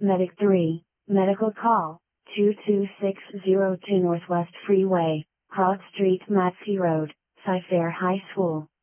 Medic 3, medical call, 22602 Northwest Freeway, Hart Street, Matsey Road, Cy-Fair High School.